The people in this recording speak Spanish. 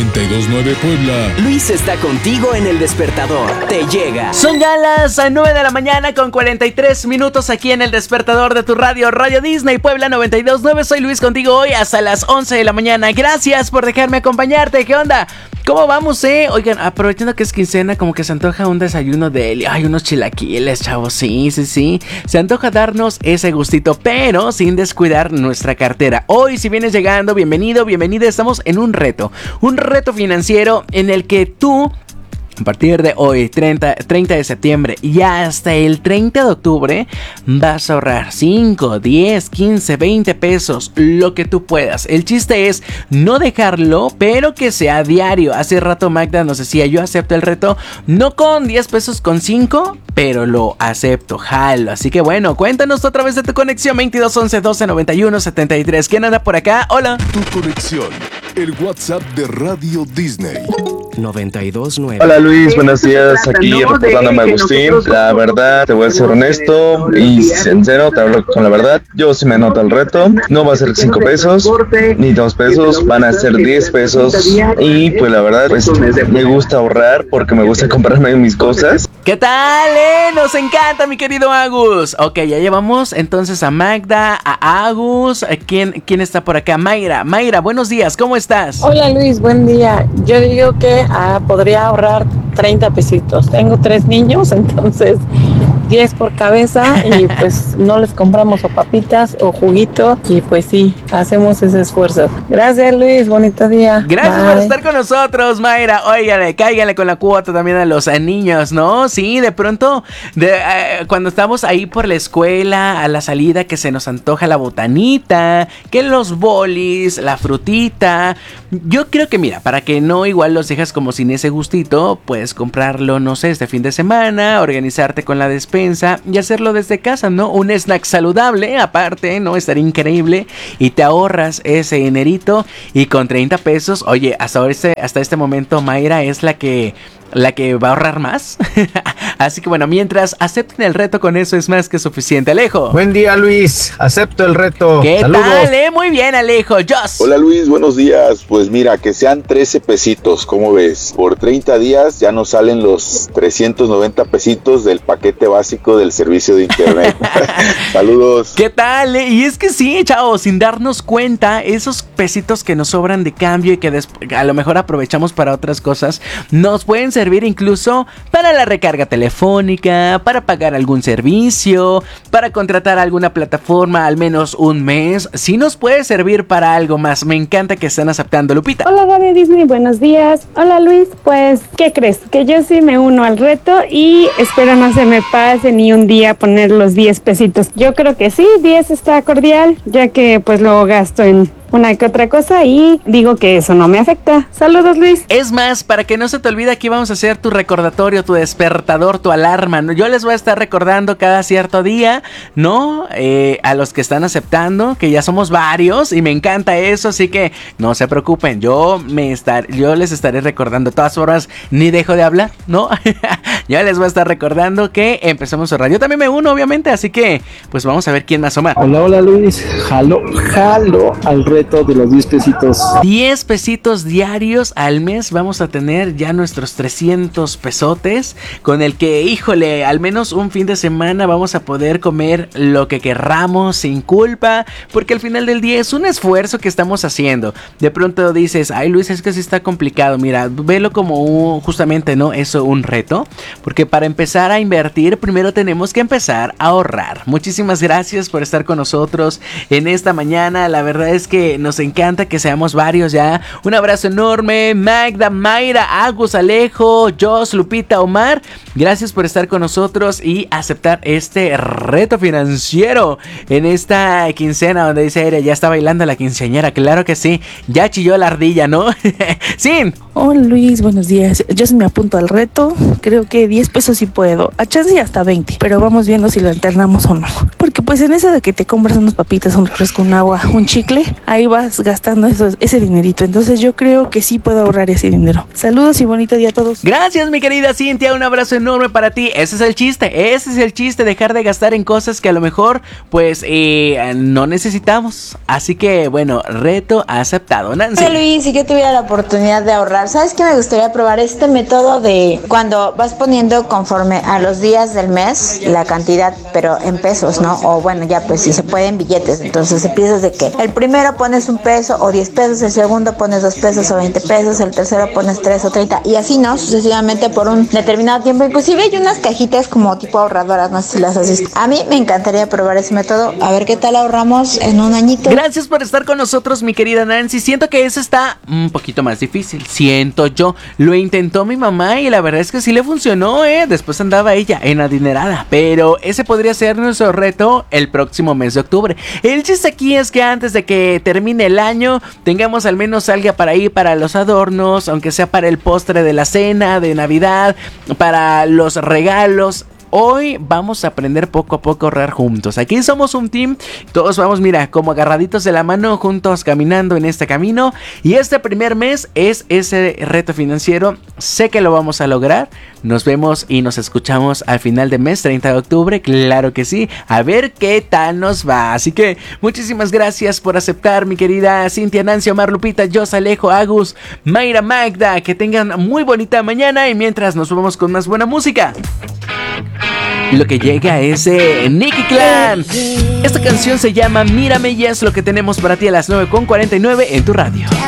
92.9 Puebla. Luis está contigo en El Despertador. Te llega. Son ya las 9 de la mañana con 43 minutos aquí en El Despertador de tu radio, Radio Disney Puebla 92.9. Soy Luis contigo hoy hasta las 11 de la mañana. Gracias por dejarme acompañarte. ¿Qué onda? ¿Cómo vamos, Oigan, aprovechando que es quincena, como que se antoja un desayuno de... Ay, unos chilaquiles, chavos, sí. Se antoja darnos ese gustito, pero sin descuidar nuestra cartera. Hoy, si vienes llegando, bienvenido, bienvenida. Estamos en un reto financiero en el que tú... A partir de hoy, 30 de septiembre y hasta el 30 de octubre, vas a ahorrar 5, 10, 15, 20 pesos, lo que tú puedas. El chiste es no dejarlo, pero que sea diario. Hace rato Magda nos decía, yo acepto el reto, no con 10 pesos, con 5, pero lo acepto, jalo. Así que bueno, cuéntanos otra vez de tu conexión, 22 11 12 91 73. ¿Quién anda por acá? Hola. Tu conexión, el WhatsApp de Radio Disney. 92.9. Hola Luis, buenos días, aquí reportándome a Agustín. La verdad, te voy a ser honesto y sincero, te hablo con la verdad. Yo sí me anoto el reto, no va a ser 5 pesos ni 2 pesos, van a ser 10 pesos. Y pues la verdad, pues me gusta ahorrar porque me gusta comprarme mis cosas. ¿Qué tal, Nos encanta, mi querido Agus. Ok, ya llevamos entonces a Magda, a Agus. ¿Quién está por acá? Mayra, buenos días, ¿cómo estás? Hola Luis, buen día. Yo digo que podría ahorrar 30 pesitos. Tengo 3 niños, entonces 10 por cabeza y pues no les compramos o papitas o juguito y pues sí, hacemos ese esfuerzo. Gracias Luis, bonito día. Gracias por estar con nosotros, Mayra. Óigale, cáigale con la cuota también a los niños, ¿no? Sí, de pronto, cuando estamos ahí por la escuela, a la salida, que se nos antoja la botanita, que los bolis, la frutita. Yo creo que mira, para que no igual los dejas como sin ese gustito, puedes comprarlo, no sé, este fin de semana, organizarte con la despensa y hacerlo desde casa, ¿no? Un snack saludable, aparte, ¿no? Estaría increíble y te ahorras ese dinerito y con 30 pesos, oye, hasta este momento Mayra es la que va a ahorrar más. Así que bueno, mientras acepten el reto, con eso es más que suficiente. Alejo. Buen día, Luis. Acepto el reto. ¿Qué Saludos. tal, Muy bien, Alejo. Joss. Hola Luis, buenos días. Pues mira, que sean 13 pesitos, ¿cómo ves? Por 30 días ya nos salen los 390 pesitos del paquete básico del servicio de internet. Saludos. ¿Qué tal? Y es que sí, chavos, sin darnos cuenta, esos pesitos que nos sobran de cambio y que a lo mejor aprovechamos para otras cosas, nos pueden servir incluso para la recarga telefónica, para pagar algún servicio, para contratar alguna plataforma al menos un mes. Sí nos puede servir para algo más. Me encanta que estén aceptando, Lupita. Hola Radio Disney, buenos días. Hola Luis, pues ¿qué crees? Que yo sí me uno al reto y espero no se me pase ni un día poner los 10 pesitos. Yo creo que sí, 10 está cordial, ya que pues lo gasto en una que otra cosa y digo que eso no me afecta. Saludos Luis. Es más, para que no se te olvide, aquí vamos a hacer tu recordatorio, tu despertador, tu alarma, ¿no? Yo les voy a estar recordando cada cierto día, ¿no? A los que están aceptando, que ya somos varios y me encanta eso, así que no se preocupen, yo les estaré recordando. De todas formas, ni dejo de hablar, ¿no? Yo les voy a estar recordando que empezamos a ahorrar. Yo también me uno, obviamente, así que pues vamos a ver quién más asoma. Hola Luis, jalo al reto de los 10 pesitos. 10 pesitos diarios al mes, vamos a tener ya nuestros 300 pesotes, con el que, híjole, al menos un fin de semana vamos a poder comer lo que querramos sin culpa, porque al final del día es un esfuerzo que estamos haciendo. De pronto dices, ay Luis, es que sí está complicado. Mira, velo como justamente, ¿no? Eso, un reto, porque para empezar a invertir, primero tenemos que empezar a ahorrar. Muchísimas gracias por estar con nosotros en esta mañana. La verdad es que nos encanta que seamos varios ya. Un abrazo enorme, Magda, Mayra, Agus, Alejo, Joss, Lupita, Omar. Gracias por estar con nosotros y aceptar este reto financiero en esta quincena donde dice Aire, ya está bailando la quinceañera. Claro que sí, ya chilló la ardilla, ¿no? Sí. Hola Luis, buenos días. Yo sí me apunto al reto. Creo que 10 pesos sí puedo. A chance y hasta 20. Pero vamos viendo si lo alternamos o no. Porque pues en eso de que te compras unas papitas, un refresco, un agua, un chicle, ahí ahí vas gastando ese dinerito. Entonces yo creo que sí puedo ahorrar ese dinero. Saludos y bonito día a todos. Gracias, mi querida Cintia, un abrazo enorme para ti. Ese es el chiste, dejar de gastar en cosas que a lo mejor pues no necesitamos. Así que bueno, reto aceptado. Nancy. Hola Luis, si yo tuviera la oportunidad de ahorrar, ¿sabes qué? Me gustaría probar este método de cuando vas poniendo conforme a los días del mes la cantidad, pero en pesos, ¿no? O bueno, ya pues si se puede en billetes. Entonces empiezas de que el primero pones 1 peso o 10 pesos, el segundo pones 2 pesos o 20 pesos, el tercero pones 3 o 30 y así, ¿no? Sucesivamente por un determinado tiempo. Inclusive hay unas cajitas como tipo ahorradoras, no sé si las has visto. A mí me encantaría probar ese método, a ver qué tal ahorramos en un añito. Gracias por estar con nosotros, mi querida Nancy. Siento que eso está un poquito más difícil, siento yo. Lo intentó mi mamá y la verdad es que sí le funcionó, Después andaba ella en adinerada, pero ese podría ser nuestro reto el próximo mes de octubre. El chiste aquí es que antes de que termine el año tengamos al menos algo para ir para los adornos, aunque sea para el postre de la cena de Navidad, para los regalos. Hoy vamos a aprender poco a poco a ahorrar juntos. Aquí somos un team, todos vamos, mira, como agarraditos de la mano, juntos caminando en este camino. Y este primer mes es ese reto financiero. Sé que lo vamos a lograr. Nos vemos y nos escuchamos al final de mes, 30 de octubre, claro que sí. A ver qué tal nos va. Así que muchísimas gracias por aceptar, mi querida Cintia, Nancy, Omar, Lupita, Jos, Alejo, Agus, Mayra, Magda. Que tengan muy bonita mañana y mientras nos vamos con más buena música. Lo que llega es Nicky Clan. Esta canción se llama Mírame y es lo que tenemos para ti a las 9:49 en tu radio.